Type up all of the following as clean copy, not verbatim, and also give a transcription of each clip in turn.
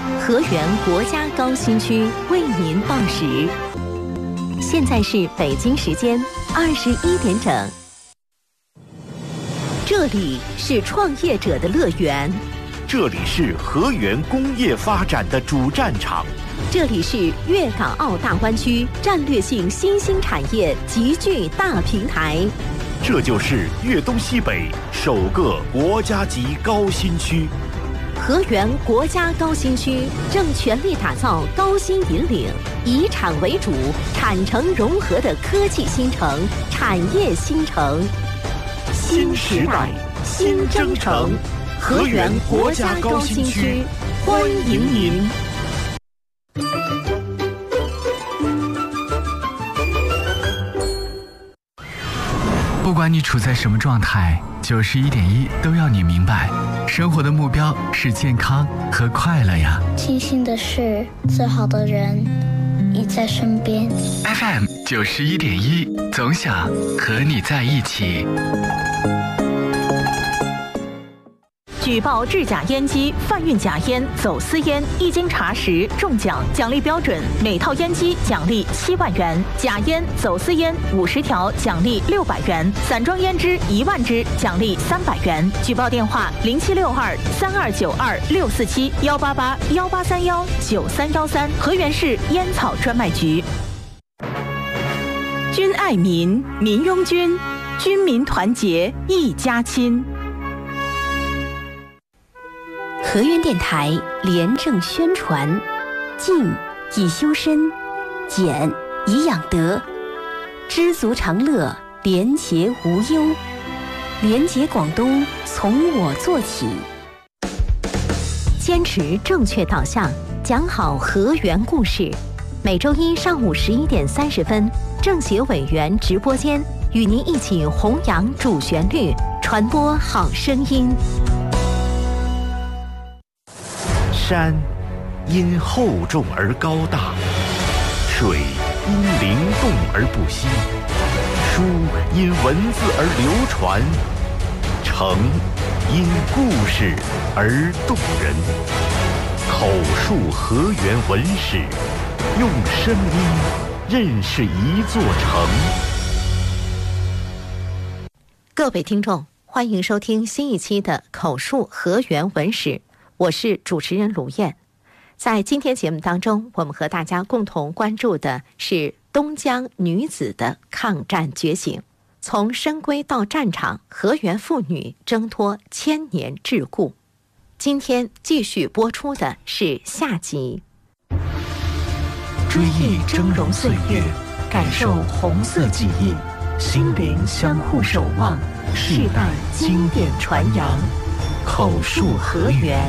河源国家高新区为您报时。现在是北京时间21点整。这里是创业者的乐园， 这里是河源工业发展的主战场， 这里是粤港澳大湾区战略性新兴产业集聚大平台， 这就是粤东西北首个国家级高新区。 河源国家高新区正全力打造高新引领、以产为主、产城融合的科技新城、产业新城。新时代，新征程，河源国家高新区，欢迎您。 不管你处在什么状态，91.1都要你明白，生活的目标是健康和快乐呀。 庆幸的是，最好的人你在身边。 FM 91.1，总想和你在一起。 举报制假烟机、贩运假烟、走私烟，一经查实中奖，奖励标准：每套烟机奖励7万元，假烟、走私烟50条奖励600元，散装烟支1万支奖励300元。举报电话：0762-3292-647-188-1831-9313，河源市烟草专卖局。军爱民，民拥军，军民团结一家亲。 河源电台廉政宣传：静以修身，俭以养德，知足常乐，廉洁无忧。廉洁广东，从我做起。坚持正确导向，讲好河源故事。每周一上午11点30分，政协委员直播间与您一起弘扬主旋律，传播好声音。 山因厚重而高大，水因灵动而不息，书因文字而流传，城因故事而动人。口述河源文史，用声音认识一座城。 各位听众，欢迎收听新一期的口述河源文史，我是主持人鲁燕。在今天节目当中，我们和大家共同关注的是东江女子的抗战觉醒。从深闺到战场，河源妇女挣脱千年桎梏。今天继续播出的是下集。 追忆峥嵘岁月，感受红色记忆，心灵相互守望，世代经典传扬。口述河源。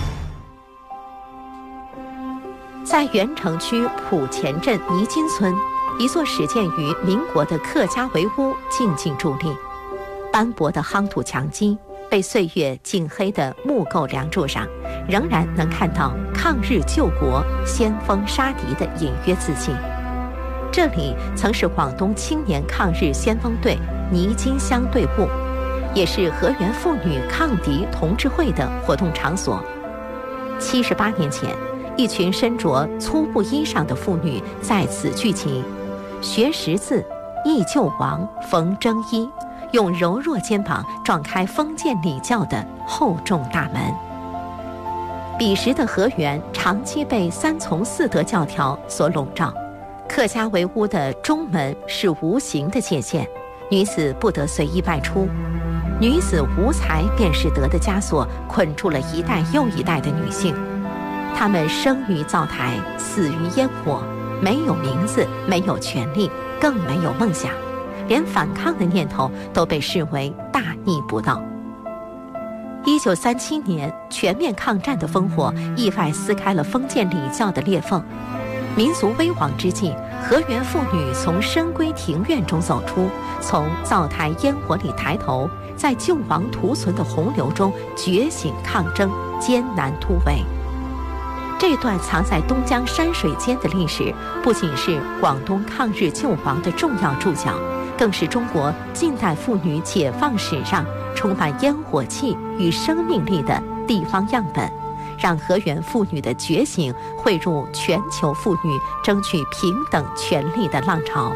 在原城区浦前镇泥金村，一座始建于民国的客家围屋静静伫立。斑驳的夯土墙基，被岁月浸黑的木构梁柱上，仍然能看到抗日救国、先锋杀敌的隐约字迹。这里曾是广东青年抗日先锋队泥金乡队部，也是河源妇女抗敌同志会的活动场所。78年前，一群身着粗布衣裳的妇女在此聚集，学识字、忆救亡、缝征衣，用柔弱肩膀撞开封建礼教的厚重大门。彼时的河源长期被3从4德教条所笼罩，客家围屋的中门是无形的界限，女子不得随意外出。女子无才便是德的枷锁捆住了一代又一代的女性，她们生于灶台，死于烟火，没有名字，没有权利，更没有梦想，连反抗的念头都被视为大逆不道。1937年，全面抗战的烽火意外撕开了封建礼教的裂缝。民族危亡之际，河源妇女从深闺庭院中走出，从灶台烟火里抬头，在救亡图存的洪流中觉醒抗争，艰难突围。这段藏在东江山水间的历史，不仅是广东抗日救亡的重要注脚，更是中国近代妇女解放史上充满烟火气与生命力的地方样本， 让河源妇女的觉醒汇入全球妇女争取平等权利的浪潮。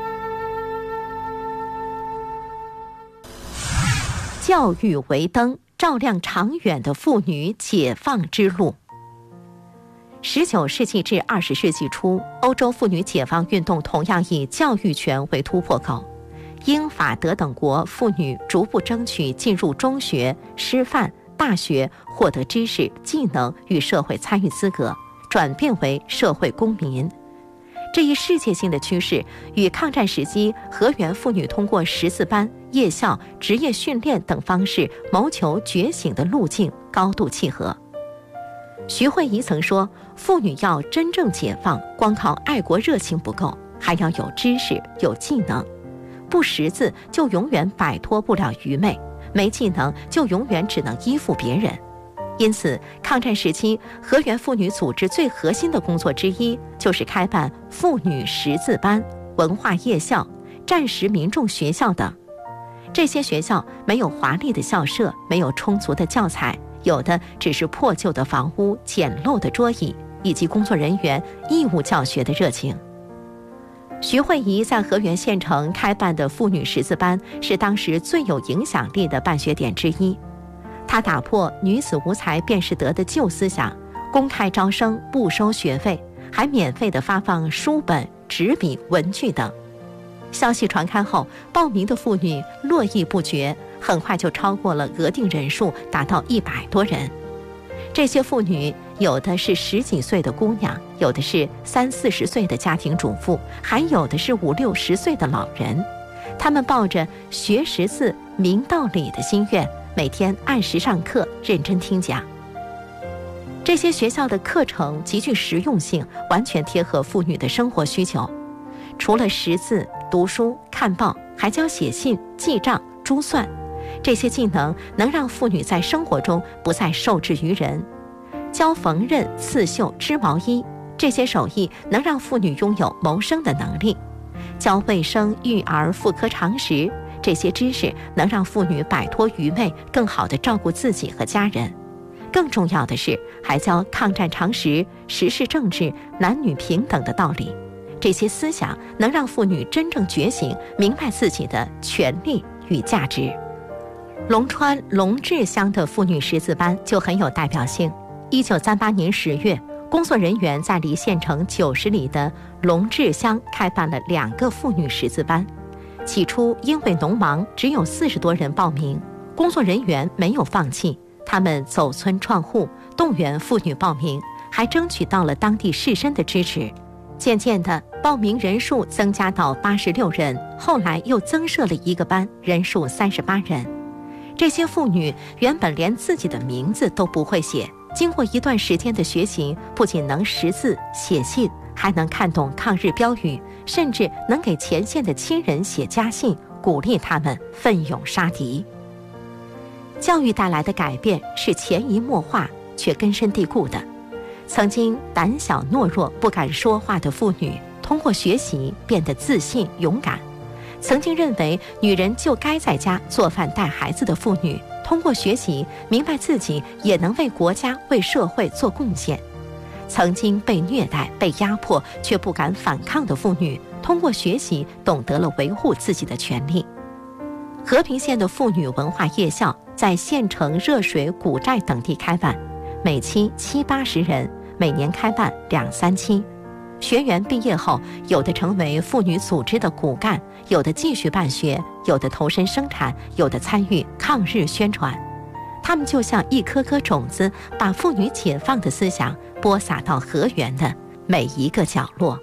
教育为灯，照亮长远的妇女解放之路。19世纪至20世纪初，欧洲妇女解放运动同样以教育权为突破口。英法德等国妇女逐步争取进入中学、师范、大学，获得知识、技能与社会参与资格，转变为社会公民。这一世界性的趋势与抗战时期河源妇女通过识字班、夜校、职业训练等方式谋求觉醒的路径高度契合。徐慧仪曾说，妇女要真正解放，光靠爱国热情不够，还要有知识、有技能。不识字就永远摆脱不了愚昧，没技能就永远只能依附别人。因此，抗战时期河源妇女组织最核心的工作之一，就是开办妇女识字班、文化夜校、战时民众学校等。这些学校没有华丽的校舍，没有充足的教材，有的只是破旧的房屋、简陋的桌椅，以及工作人员义务教学的热情。徐慧仪在河源县城开办的妇女识字班，是当时最有影响力的办学点之一。她打破女子无才便是德的旧思想，公开招生，不收学费，还免费地发放书本、纸笔、文具等。消息传开后，报名的妇女络绎不绝，很快就超过了额定人数，达到100多人。这些妇女有的是10几岁的姑娘，有的是30、40岁的家庭主妇，还有的是50、60岁的老人。她们抱着学识字、明道理的心愿，每天按时上课，认真听讲。这些学校的课程极具实用性，完全贴合妇女的生活需求。除了识字、读书、看报，还教写信、记账、珠算。这些技能能让妇女在生活中不再受制于人。教缝纫、刺绣、织毛衣，这些手艺能让妇女拥有谋生的能力。教卫生、育儿、妇科常识，这些知识能让妇女摆脱愚昧，更好地照顾自己和家人。更重要的是，还教抗战常识、时事政治、男女平等的道理。这些思想能让妇女真正觉醒，明白自己的权利与价值。龙川龙治乡的妇女识字班就很有代表性。1938年10月，工作人员在离县城90里的龙治乡开办了2个妇女识字班。起初因为农忙，只有40多人报名，工作人员没有放弃，他们走村串户，动员妇女报名，还争取到了当地士绅的支持。渐渐的，报名人数增加到86人，后来又增设了1个班，人数38人。这些妇女原本连自己的名字都不会写，经过一段时间的学习，不仅能识字写信，还能看懂抗日标语，甚至能给前线的亲人写家信，鼓励他们奋勇杀敌。教育带来的改变是潜移默化却根深蒂固的。曾经胆小懦弱不敢说话的妇女，通过学习变得自信勇敢。曾经认为女人就该在家做饭带孩子的妇女，通过学习明白自己也能为国家为社会做贡献。曾经被虐待被压迫却不敢反抗的妇女，通过学习懂得了维护自己的权利。和平县的妇女文化夜校在县城、热水、古寨等地开办，每期70、80人，每年开办2、3期。学员毕业后，有的成为妇女组织的骨干，有的继续办学，有的投身生产，有的参与抗日宣传。他们就像一颗颗种子，把妇女解放的思想播撒到河源的每一个角落。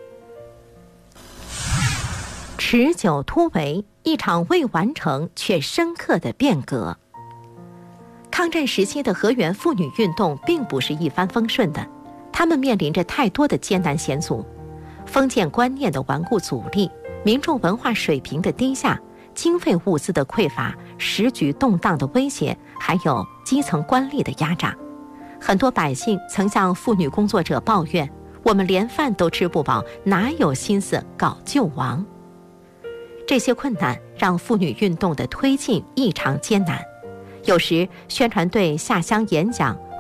持久突围，一场未完成却深刻的变革。抗战时期的河源妇女运动并不是一帆风顺的，他们面临着太多的艰难险阻，封建观念的顽固阻力，民众文化水平的低下，经费物资的匮乏，时局动荡的威胁，还有基层官吏的压榨。很多百姓曾向妇女工作者抱怨，我们连饭都吃不饱，哪有心思搞救亡。这些困难让妇女运动的推进异常艰难。有时宣传队下乡演讲，会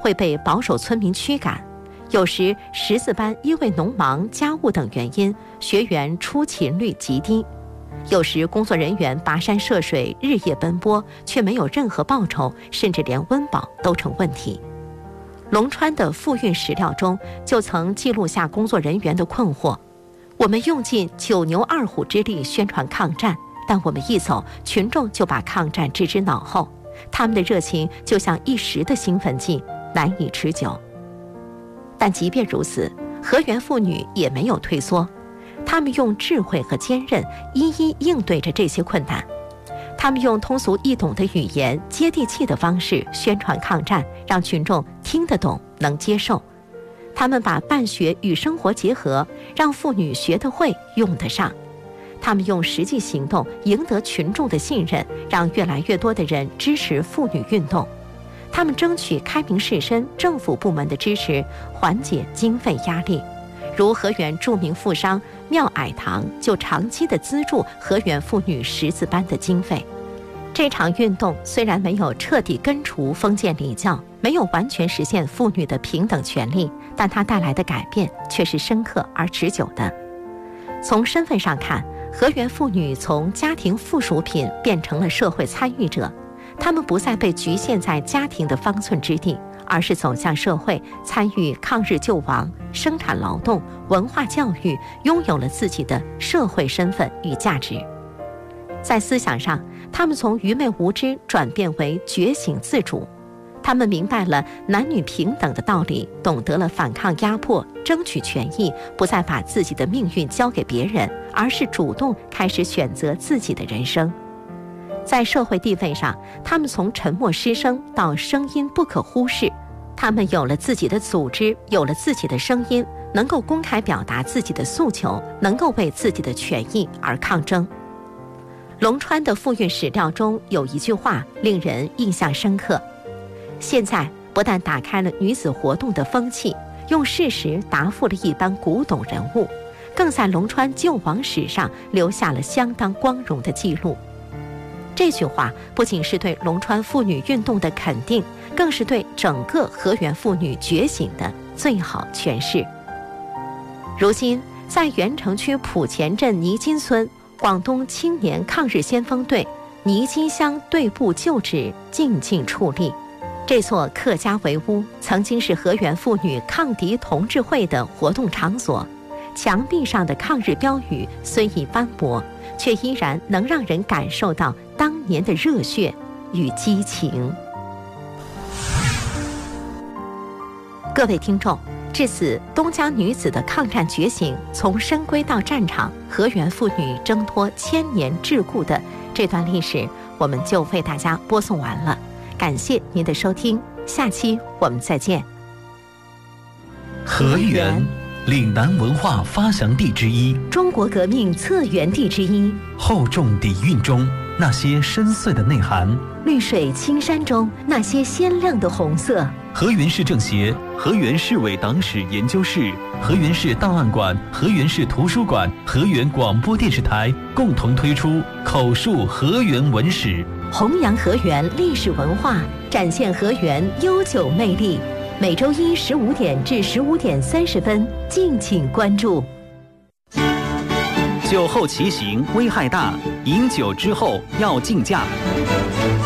会被保守村民驱赶。有时识字班因为农忙、家务等原因，学员出勤率极低。有时工作人员跋山涉水，日夜奔波，却没有任何报酬，甚至连温饱都成问题。龙川的复运史料中就曾记录下工作人员的困惑：我们用尽9牛2虎之力宣传抗战，但我们一走，群众就把抗战置之脑后，他们的热情就像一时的兴奋剂，难以持久。但即便如此，河源妇女也没有退缩，他们用智慧和坚韧一一应对着这些困难。他们用通俗易懂的语言、接地气的方式宣传抗战，让群众听得懂、能接受。他们把办学与生活结合，让妇女学得会、用得上。他们用实际行动赢得群众的信任，让越来越多的人支持妇女运动。他们争取开明士绅、政府部门的支持，缓解经费压力。如河源著名富商廖矮堂就长期的资助河源妇女识字班的经费。这场运动虽然没有彻底根除封建礼教，没有完全实现妇女的平等权利，但它带来的改变却是深刻而持久的。从身份上看，河源妇女从家庭附属品变成了社会参与者，她们不再被局限在家庭的方寸之地，而是走向社会，参与抗日救亡、生产劳动、文化教育，拥有了自己的社会身份与价值。在思想上，他们从愚昧无知转变为觉醒自主，他们明白了男女平等的道理，懂得了反抗压迫、争取权益，不再把自己的命运交给别人，而是主动开始选择自己的人生。在社会地位上，他们从沉默失声到声音不可忽视，他们有了自己的组织，有了自己的声音，能够公开表达自己的诉求，能够为自己的权益而抗争。龙川的复运史料中有一句话令人印象深刻：现在不但打开了女子活动的风气，用事实答复了一般古董人物，更在龙川救亡史上留下了相当光荣的记录。这句话不仅是对龙川妇女运动的肯定，更是对整个河源妇女觉醒的最好诠释。如今，在原城区莆前镇泥金村，广东青年抗日先锋队泥金乡队部旧址静静矗立。这座客家围屋曾经是河源妇女抗敌同志会的活动场所，墙壁上的抗日标语虽已斑驳，却依然能让人感受到当年的热血与激情。各位听众，至此，东江女子的抗战觉醒从深闺到战场，河源妇女挣脱千年桎梏的这段历史，我们就为大家播送完了。感谢您的收听，下期我们再见。 河源，岭南文化发祥地之一， 中国革命策源地之一， 厚重底蕴中那些深邃的内涵， 绿水青山中那些鲜亮的红色。 河源市政协、 河源市委党史研究室、 河源市档案馆、河源市图书馆、河源广播电视台共同推出口述河源文史， 弘扬河源历史文化，展现河源悠久魅力。每周一15点至15点30分，敬请关注。 酒后骑行危害大，饮酒之后要禁驾。